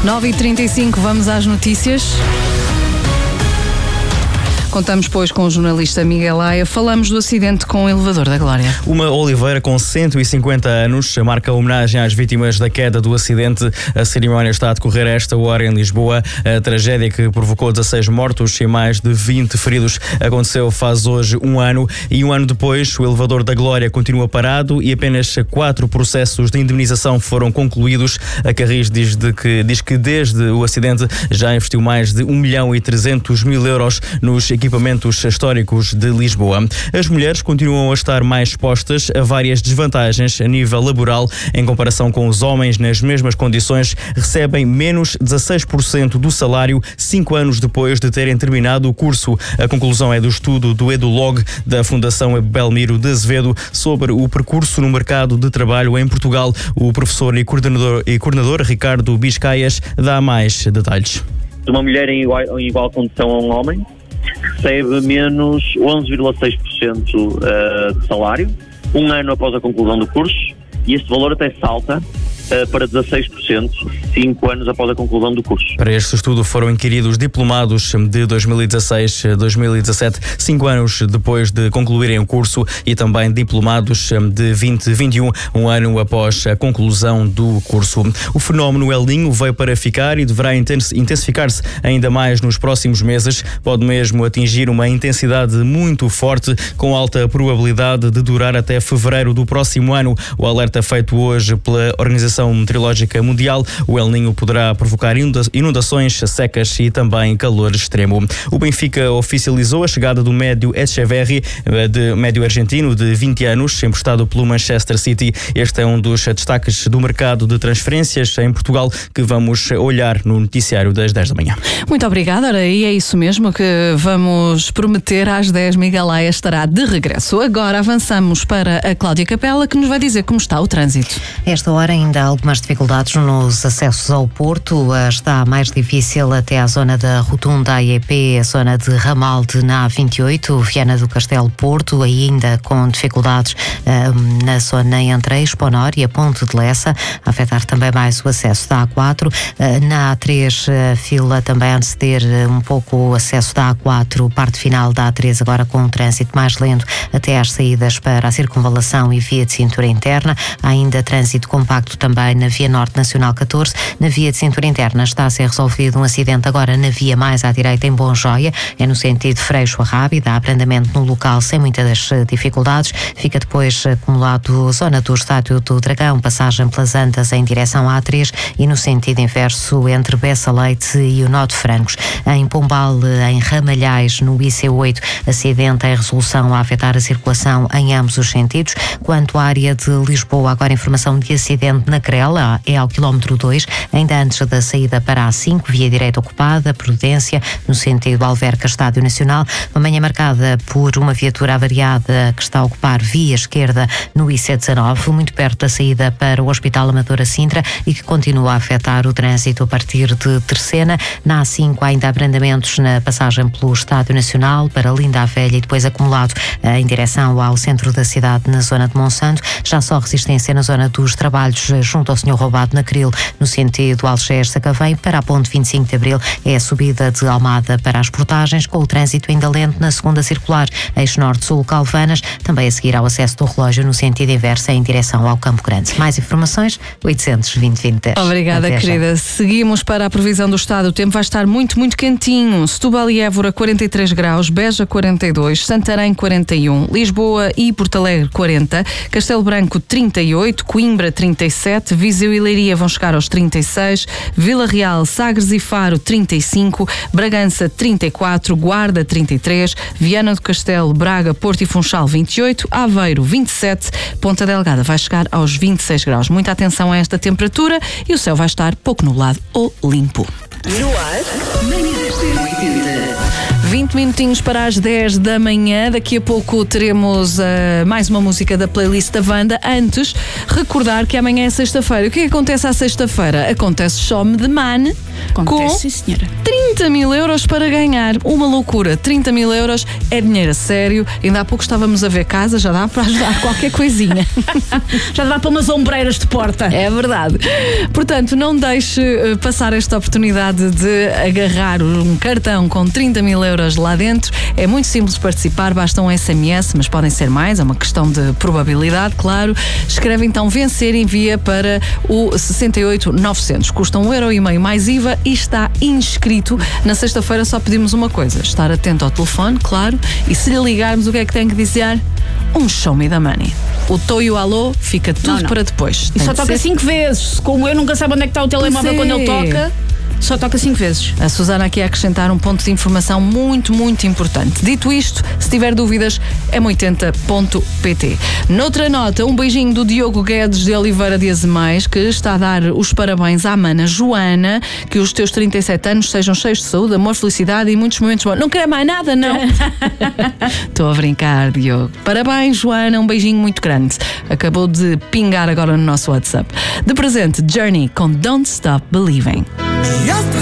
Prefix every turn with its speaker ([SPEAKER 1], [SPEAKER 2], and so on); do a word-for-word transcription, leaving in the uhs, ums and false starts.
[SPEAKER 1] nove e trinta e cinco, vamos às notícias. Contamos, pois, com o jornalista Miguel Aia. Falamos do acidente com o elevador da Glória.
[SPEAKER 2] Uma oliveira com cento e cinquenta anos marca a homenagem às vítimas da queda do acidente. A cerimónia está a decorrer a esta hora em Lisboa. A tragédia que provocou dezasseis mortos e mais de vinte feridos aconteceu faz hoje um ano. E um ano depois, o elevador da Glória continua parado e apenas quatro processos de indemnização foram concluídos. A Carris diz, de que, diz que desde o acidente já investiu mais de um milhão e trezentos mil euros nos equipamentos históricos de Lisboa. As mulheres continuam a estar mais expostas a várias desvantagens a nível laboral. Em comparação com os homens, nas mesmas condições, recebem menos dezasseis por cento do salário cinco anos depois de terem terminado o curso. A conclusão é do estudo do EduLog da Fundação Belmiro de Azevedo sobre o percurso no mercado de trabalho em Portugal. O professor e coordenador, e coordenador Ricardo Biscaias dá mais detalhes.
[SPEAKER 3] Uma mulher em igual, em igual condição a um homem recebe menos onze vírgula seis por cento de salário, um ano após a conclusão do curso, e este valor até salta uh, para dezasseis por cento, cinco anos após a conclusão do curso.
[SPEAKER 2] Para este estudo foram inquiridos diplomados de dois mil e dezasseis a dois mil e dezassete, cinco anos depois de concluírem o curso, e também diplomados de vinte vinte e um, um ano após a conclusão do curso. O fenómeno El Niño veio para ficar e deverá intensificar-se ainda mais nos próximos meses. Pode mesmo atingir uma intensidade muito forte, com alta probabilidade de durar até fevereiro do próximo ano. O alerta feito hoje pela Organização Meteorológica Mundial: o El Niño poderá provocar inundações, secas e também calor extremo. O Benfica oficializou a chegada do médio Echeverri, de médio argentino de vinte anos, emprestado pelo Manchester City. Este é um dos destaques do mercado de transferências em Portugal que vamos olhar no noticiário das dez da manhã.
[SPEAKER 1] Muito obrigada, ora, e é isso mesmo que vamos prometer. Às dez, Miguel Aia estará de regresso. Agora avançamos para a Cláudia Capela, que nos vai dizer como está o trânsito.
[SPEAKER 4] Esta hora ainda há algumas dificuldades nos acessos ao Porto. Está mais difícil até à zona da Rotunda A E P, a zona de Ramal de na A vinte e oito, Viana do Castelo Porto, ainda com dificuldades um, na zona entre a Exponor e a Ponte de Lessa, a afetar também mais o acesso da A quatro. Uh, na A três, a fila também a anteceder um pouco o acesso da A quatro, parte final da A três, agora com um trânsito mais lento até às saídas para a Circunvalação e via de cintura interna. Há ainda trânsito compacto também na Via Norte Nacional catorze. Na via de cintura interna está a ser resolvido um acidente agora na via mais à direita em Bonjoia, é no sentido Freixo a Rábida. Há abrandamento no local sem muitas dificuldades. Fica depois acumulado zona do Estádio do Dragão, passagem pelas Antas em direção à A três, e no sentido inverso entre Bessa Leite e o Nó de Francos. Em Pombal, em Ramalhais, no I C oito, acidente em resolução a afetar a circulação em ambos os sentidos. Quanto à área de Lisboa, agora informação de acidente na Crela, é ao quilómetro dois, ainda antes da saída para a A cinco, via direita ocupada, Prudência, no sentido Alverca Estádio Nacional. Uma manhã marcada por uma viatura avariada que está a ocupar via esquerda no I C dezanove, muito perto da saída para o Hospital Amadora Sintra, e que continua a afetar o trânsito a partir de Terceira. Na A cinco há ainda abrandamentos na passagem pelo Estádio Nacional para Linda a Velha e depois acumulado eh, em direção ao centro da cidade, na zona de Monsanto. Já só resistência na zona dos trabalhos junto ao Senhor Roubado na Cril, no sentido Algés-Sacavém. Para a ponte vinte e cinco de Abril é a subida de Almada para as Portagens, com o trânsito ainda lento na segunda circular, eixo norte-sul Calvanas, também a seguir ao acesso do relógio no sentido inverso em direção ao Campo Grande. Mais informações, oitocentos e vinte, vinte, dez.
[SPEAKER 1] Obrigada,
[SPEAKER 4] Até
[SPEAKER 1] querida. Já. Seguimos para a previsão do estado. O tempo vai estar muito, muito quentinho. Setúbal e Évora, quarenta e três graus, Beja, quarenta e dois, Santarém, quarenta e um, Lisboa e Porto Alegre, quarenta, Castelo Branco, trinta e oito, Coimbra, trinta e sete, Viseu e Leiria vão chegar aos trinta e seis, Vila Real, Sagres e Faro, trinta e cinco, Bragança, trinta e quatro, Guarda, trinta e três, Viana do Castelo, Braga, Porto e Funchal, vinte e oito, Aveiro, vinte e sete, Ponta Delgada vai chegar aos vinte e seis graus. Muita atenção a esta temperatura e o céu vai estar pouco nublado ou limpo.
[SPEAKER 5] No ar, manhãs da oitenta.
[SPEAKER 1] vinte minutinhos para as dez da manhã. Daqui a pouco teremos uh, mais uma música da playlist da Wanda. Antes, recordar que amanhã é sexta-feira. O que é que acontece à sexta-feira? Acontece Show Me the Man.
[SPEAKER 5] Acontece,
[SPEAKER 1] com
[SPEAKER 5] sim, senhora.
[SPEAKER 1] trinta trinta mil euros para ganhar. Uma loucura. trinta mil euros é dinheiro a sério. Ainda há pouco estávamos a ver casa, já dá para ajudar qualquer coisinha.
[SPEAKER 6] Já dá para umas ombreiras de porta.
[SPEAKER 1] É verdade. Portanto, não deixe uh, passar esta oportunidade de agarrar um cartão com trinta mil euros lá dentro. É muito simples participar, basta um S M S, mas podem ser mais, é uma questão de probabilidade, claro. Escreve então vencer e envia para o sessenta e oito novecentos. Custa um euro e meio mais I V A e está inscrito. Na sexta-feira só pedimos uma coisa, estar atento ao telefone, claro, e se lhe ligarmos, o que é que tem que dizer? Um show me the money. O tô e o alô fica tudo
[SPEAKER 6] Não, não.
[SPEAKER 1] para depois.
[SPEAKER 6] E
[SPEAKER 1] Tem
[SPEAKER 6] só
[SPEAKER 1] de
[SPEAKER 6] toca
[SPEAKER 1] ser-
[SPEAKER 6] cinco vezes. Como eu nunca sabe onde é que está o telemóvel
[SPEAKER 1] Pois
[SPEAKER 6] quando
[SPEAKER 1] é.
[SPEAKER 6] ele toca, só toca cinco vezes.
[SPEAKER 1] A Susana aqui a acrescentar um ponto de informação muito, muito importante. Dito isto, se tiver dúvidas, m oitenta ponto pt. Noutra nota, um beijinho do Diogo Guedes de Oliveira de Azemais, que está a dar os parabéns à mana Joana, que os teus trinta e sete anos sejam cheios de saúde, amor, felicidade e muitos momentos bons. Não quer mais nada, não? Estou a brincar, Diogo. Parabéns, Joana, um beijinho muito grande. Acabou de pingar agora no nosso WhatsApp. De presente, Journey com Don't Stop Believing.
[SPEAKER 7] Y hasta